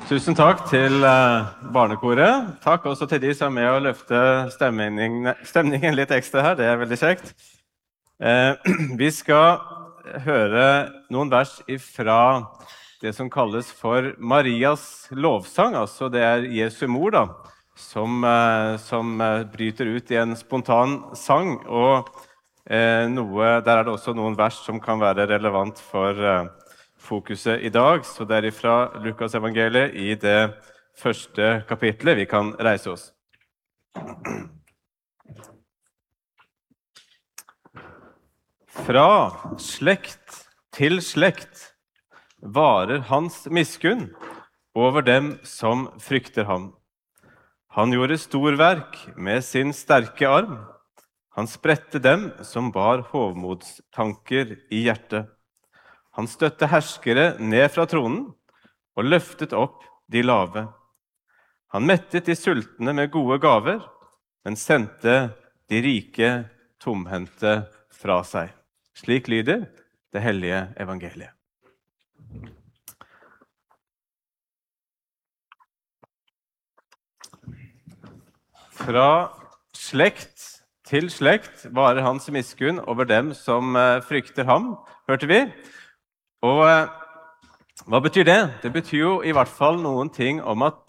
Tusen takk til barnekoret. Takk også til de som er med å løfte stemningen litt ekstra her. Det er veldig kjekt. Vi skal høre noen vers fra det som kalles for Marias lovsang. Altså det er Jesu mor da, som bryter ut i en spontan sang. Og der er det også noen vers som kan være relevant for fokuset i dag, så det er fra Lukas evangeliet i det første kapitlet. Vi kan reise oss. Fra slekt til slekt varer hans miskunn over dem som frykter ham. Han gjorde storverk med sin sterke arm. Han spredte dem som bar hovmodstanker i hjertet. Han støtte herskere ned fra tronen og løftet opp de lave. Han mettet de sultne med gode gaver, men sendte de rike tomhendte fra seg. Slik lyder det hellige evangeliet. Fra slekt til slekt varer hans miskunn over dem som frykter ham, hørte vi. Og hva betyr det? Det betyr jo i hvert fall noen ting om at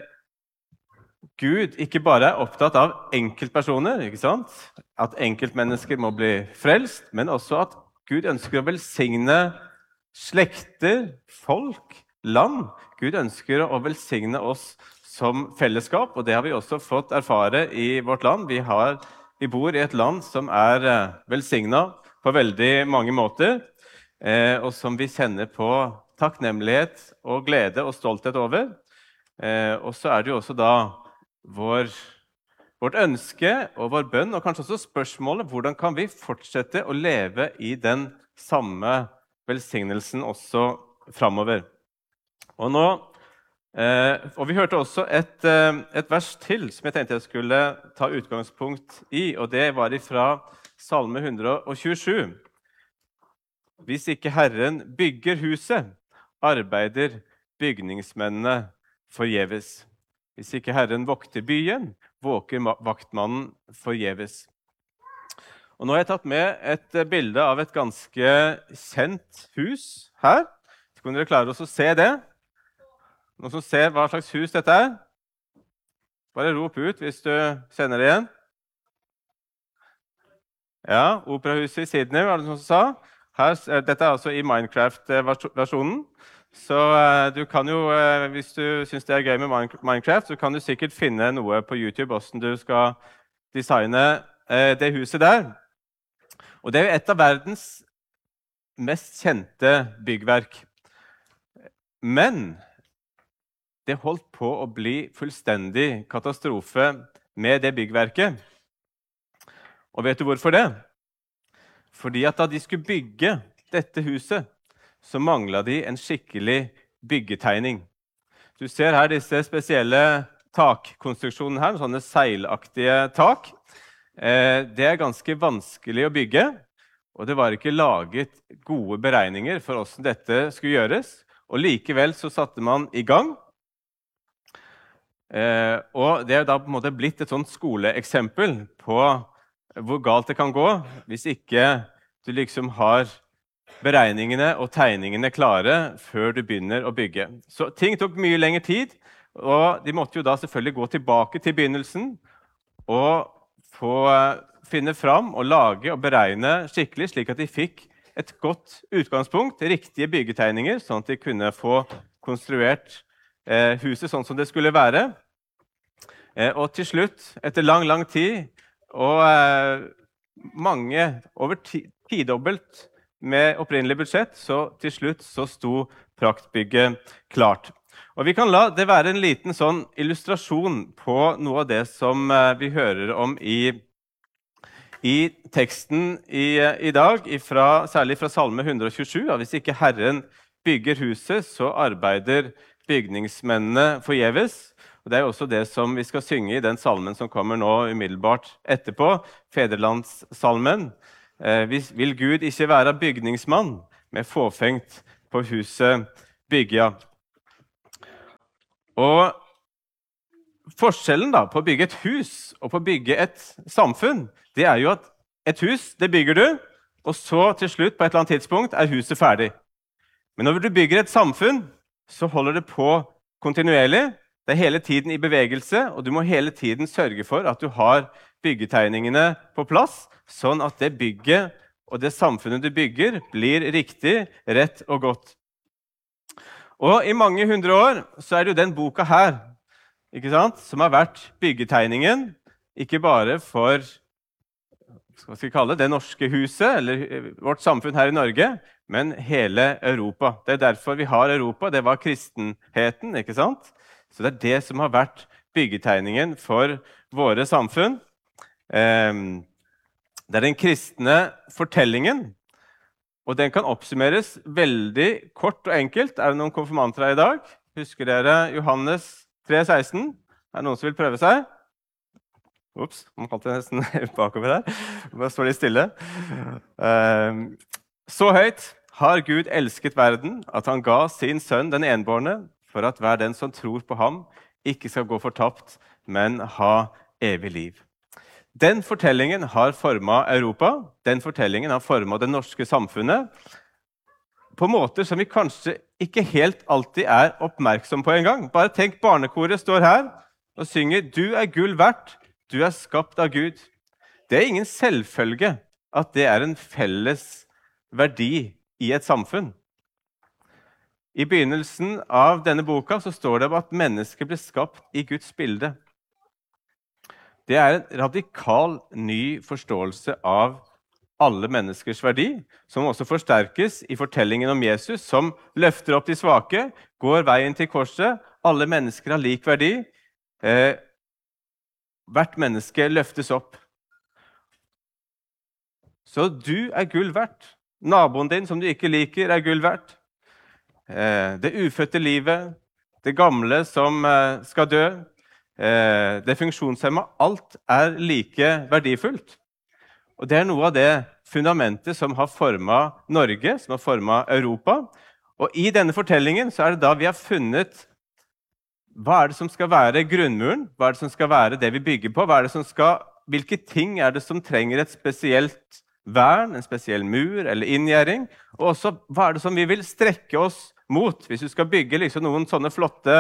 Gud ikke bare er opptatt av enkeltpersoner, ikke sant? At enkeltmennesker må bli frelst, men også at Gud ønsker å velsigne slekter, folk, land. Gud ønsker å velsigne oss som fellesskap, og det har vi også fått erfare i vårt land. Vi bor i et land som er velsignet på veldig mange måter, og som vi kjenner på takknemlighet og glede og stolthet over. Og så er det jo også da vårt ønske og vår bønn, og kanskje også spørsmålet, hvordan kan vi fortsette å leve i den samme velsignelsen også fremover? Og vi hørte også et vers til som jeg tenkte jeg skulle ta utgangspunkt i, og det var fra Salme 127. Hvis ikke Herren bygger huset, arbeider bygningsmennene forgjeves. Hvis ikke Herren vokter byen, våker vaktmannen forgjeves. Og nå har jeg tatt med et bilde av et ganske kjent hus her. Skal dere klare å se det? Noen som ser hva slags hus dette er? Bare rop ut hvis du kjenner det igjen. Ja, operahuset i Sydney, var det noen som sa? Dette er altså i Minecraft-versjonen, så du kan jo, hvis du synes det er gøy med Minecraft, så kan du sikkert finne noe på YouTube hvordan du skal designe det huset der. Og det er jo et av verdens mest kjente byggverk. Men det holdt på å bli fullstendig katastrofe med det byggverket. Og vet du hvorfor det? Fordi at da de skulle bygge dette huset, så manglet de en skikkelig byggetegning. Du ser her disse spesielle takkonstruksjonene her, sånne seilaktige tak. Det er ganske vanskelig å bygge, og det var ikke laget gode beregninger for hvordan dette skulle gjøres. Og likevel så satte man i gang. Og det er da på en måte blitt et sånt skoleeksempel på hvor galt det kan gå hvis ikke du liksom har beregningene og tegningene klare før du begynner å bygge. Så ting tok mye lengre tid, og de måtte jo da selvfølgelig gå tilbake til begynnelsen og finne fram og lage og beregne skikkelig, slik at de fikk et godt utgangspunkt, riktige byggetegninger, sånn at de kunne få konstruert huset sånn som det skulle være. Og til slutt, etter lang tid, og mange, over tidobbelt med opprinnelig budsjett, så til slutt så sto praktbygget klart. Og vi kan la det være en liten sånn illustrasjon på noe av det som vi hører om i teksten i dag, særlig fra Salme 127. Hvis ikke Herren bygger huset, så arbeider bygningsmennene forgjeves. Og det er også det som vi skal synge i den salmen som kommer nå umiddelbart etterpå, Federlandssalmen. Vil Gud ikke være bygningsmann med fåfengt på huset bygja? Og forskjellen da, på å bygge et hus og på å bygge et samfunn, det er jo at et hus, det bygger du, og så til slutt på et eller annet tidspunkt er huset ferdig. Men når du bygger et samfunn, så holder det på kontinuerlig. Det er hele tiden i bevegelse, og du må hele tiden sørge for at du har byggetegningene på plass, sånn at det bygget og det samfunnet du bygger blir riktig, rett og godt. Og i mange hundre år så er det jo den boka her, ikke sant, som har vært byggetegningen, ikke bare for hva skal vi kalle det norske huset, eller vårt samfunn her i Norge, men hele Europa. Det er derfor vi har Europa, det var kristenheten, ikke sant? Så det er det som har vært byggetegningen for våre samfunn. Det er den kristne fortellingen, og den kan oppsummeres veldig kort og enkelt. Er det noen konfirmanter her i dag? Husker dere Johannes 3,16? Er det noen som vil prøve seg? Ups, man kalte det nesten bakover der. Bare står litt stille. Så høyt har Gud elsket verden, at han ga sin sønn den enbårne, for at hver den som tror på ham, ikke skal gå fortapt, men ha evig liv. Den fortellingen har formet Europa, den fortellingen har formet det norske samfunnet, på måter som vi kanskje ikke helt alltid er oppmerksom på en gang. Bare tenk, barnekoret står her og synger, «Du er gull verdt, du er skapt av Gud». Det er ingen selvfølge at det er en felles verdi i et samfunn. I begynnelsen av denne boka så står det at mennesket ble skapt i Guds bilde. Det er en radikal ny forståelse av alle menneskers verdi, som også forsterkes i fortellingen om Jesus, som løfter opp de svake, går veien til korset, alle mennesker har lik verdi. Hvert menneske løftes opp. Så du er gull verdt. Naboen din som du ikke liker er gull verdt. Det ufødte livet, det gamle som skal dø, det funksjonshemma, alt er like verdifullt. Og det er noe av det fundamentet som har formet Norge, som har formet Europa. Og i denne fortellingen så er det da vi har funnet hva er det som skal være grunnmuren, hva er det som skal være det vi bygger på, hvilke ting er det som trenger et spesielt vern, en spesiell mur eller inngjerding, og også hva er det som vi vil strekke oss mot. Hvis du skal bygge liksom noen sånne flotte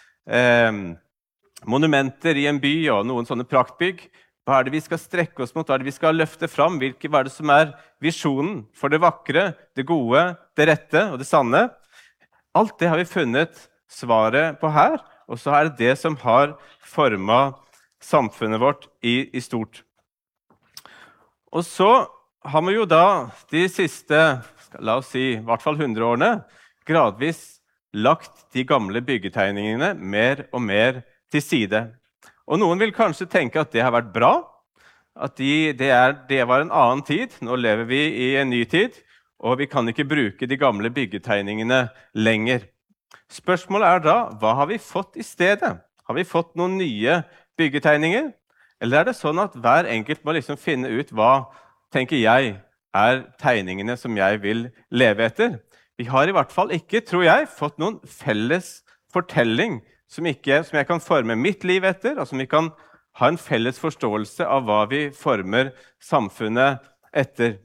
monumenter i en by og noen sånne praktbygg, hva er det vi skal strekke oss mot, hva er det vi skal løfte fram, hva er det som er visjonen for det vakre, det gode, det rette og det sanne. Alt det har vi funnet svaret på her, og så er det det som har formet samfunnet vårt i stort. Og så har vi jo da de siste, la oss si, i hvert fall 100 årene, gradvis lagt de gamle byggetegningene mer og mer til side. Og noen vil kanskje tenke at det har vært bra, at det var en annen tid. Nå lever vi i en ny tid, og vi kan ikke bruke de gamle byggetegningene lenger. Spørsmålet er da, hva har vi fått i stedet? Har vi fått noen nye byggetegninger? Eller er det sånn at hver enkelt må liksom finne ut hva, tenker jeg, er tegningene som jeg vil leve etter? Vi har i hvert fall ikke, tror jeg, fått noen felles fortelling som jeg kan forme mitt liv etter, og som vi kan ha en felles forståelse av hva vi former samfunnet etter.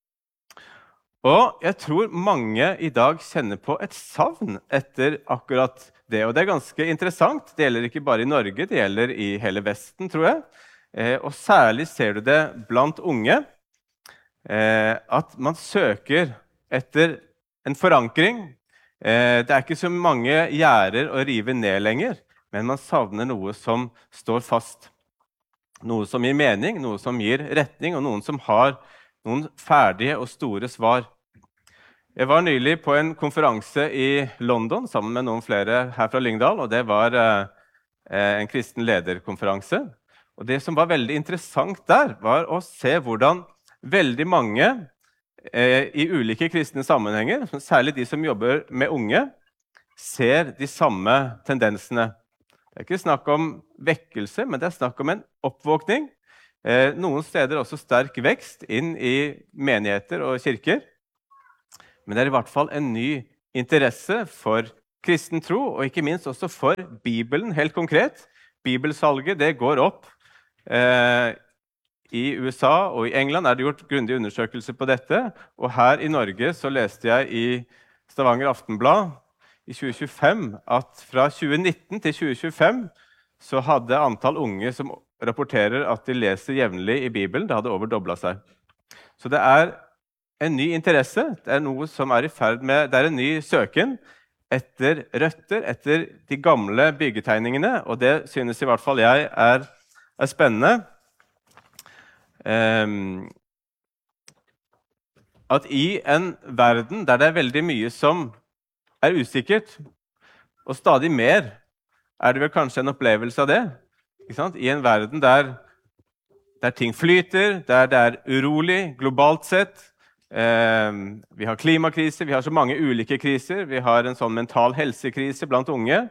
Og jeg tror mange i dag kjenner på et savn etter akkurat det. Og det er ganske interessant. Det gjelder ikke bare i Norge, det gjelder i hele Vesten, tror jeg. Og særlig ser du det blant unge, at man søker etter en forankring. Det er ikke så mange gjerder å rive ned lenger, men man savner noe som står fast. Noe som gir mening, noe som gir retning, og noen som har noen ferdige og store svar. Jeg var nylig på en konferanse i London sammen med noen flere her fra Lyngdal, og det var en kristen lederkonferanse. Og det som var veldig interessant der, var å se hvordan veldig mange i ulike kristne sammenhenger, særlig de som jobber med unge, ser de samme tendensene. Det er ikke snakk om vekkelse, men det er snakk om en oppvåkning. Noen steder også sterk vekst inn i menigheter og kirker. Men det er i hvert fall en ny interesse for kristen tro, og ikke minst også for Bibelen, helt konkret. Bibelsalget, det går opp. I USA og i England det gjort grundige undersøkelser på dette, og her i Norge så leste jeg i Stavanger Aftenblad i 2025 at fra 2019 til 2025 så hadde antall unge som rapporterer at de leser jevnlig i Bibelen, det hadde overdoblet seg. Så det en ny interesse, det noe som i ferd med, det en ny søken etter røtter, etter de gamle byggetegningene, og det synes i hvert fall jeg spennende. At i en verden der det veldig mye som usikkert, og stadig mer, det vel kanskje en opplevelse av det, ikke sant? I en verden der ting flyter, der det urolig globalt sett. Vi har klimakriser, vi har så mange ulike kriser, vi har en sånn mental helsekrise blant unge.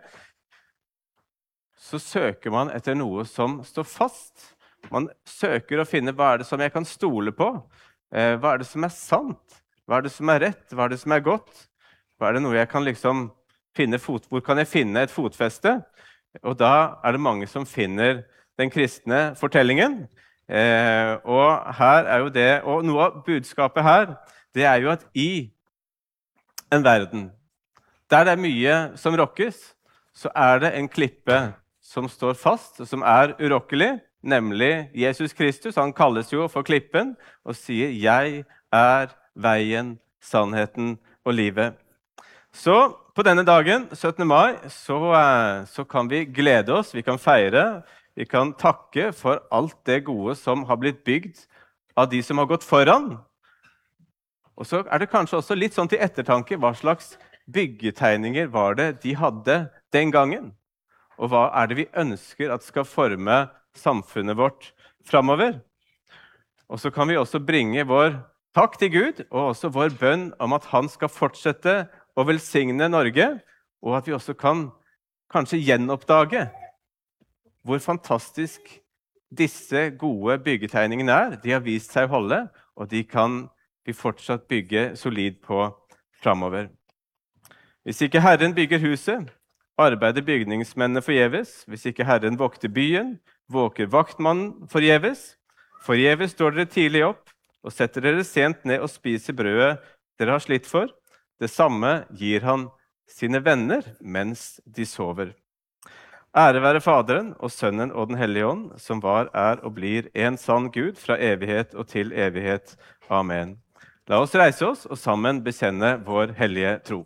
Så søker man etter noe som står fast. Man søker å finne hva det som jeg kan stole på, hva det som sant, hva det som rett, hva det som godt, hva det noe jeg kan liksom finne hvor kan jeg finne et fotfeste? Og da det mange som finner den kristne fortellingen. Og her jo det, og noe av budskapet her, det jo at i en verden der det mye som rokkes, så det en klippe som står fast, og som urokkelig, nemlig Jesus Kristus. Han kalles jo for klippen og sier, jeg veien, sannheten og livet. Så på denne dagen, 17. mai, så kan vi glede oss, vi kan feire, vi kan takke for alt det gode som har blitt bygd av de som har gått foran. Og så det kanskje også litt sånn til ettertanke, hva slags byggetegninger var det de hadde den gangen? Og hva det vi ønsker at skal forme samfunnet vårt fremover? Og så kan vi også bringe vår takk til Gud, og også vår bønn om at han skal fortsette å velsigne Norge, og at vi også kan kanskje gjenoppdage hvor fantastisk disse gode byggetegningene De har vist seg å holde, og de kan vi fortsatt bygge solid på fremover. Hvis ikke Herren bygger huset, arbeider bygningsmennene forgjeves. Hvis ikke Herren vokter byen, våker vaktmannen forgjeves. Forgjeves står dere tidlig opp, og setter dere sent ned og spiser brødet dere har slitt for. Det samme gir han sine venner mens de sover. Ære være Faderen og Sønnen og den Hellige Ånd, som var, og blir en sann Gud fra evighet og til evighet. Amen. La oss reise oss og sammen bekjenne vår hellige tro.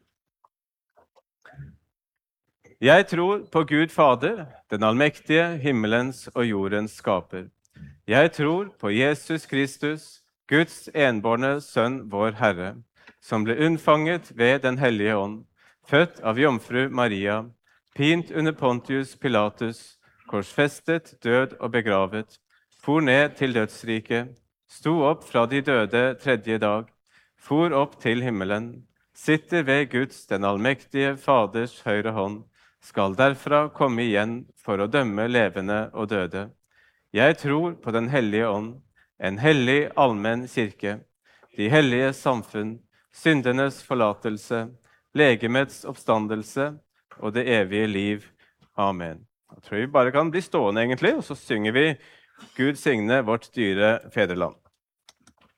Jeg tror på Gud Fader, den allmektige, himmelens og jordens skaper. Jeg tror på Jesus Kristus, Guds enbårne Sønn, vår Herre, som ble unnfanget ved den hellige ånd, født av jomfru Maria, pint under Pontius Pilatus, korsfestet, død og begravet, for ned til dødsriket, sto opp fra de døde tredje dag, for opp til himmelen, sitter ved Guds, den allmektige Faders høyre hånd, skal derfra komme igjen for å dømme levende og døde. Jeg tror på den hellige ånd, en hellig allmenn kirke, de hellige samfunn, syndenes forlatelse, legemets oppstandelse og det evige liv. Amen. Jeg tror vi bare kan bli stående egentlig, og så synger vi Gud signe vårt dyre fedreland.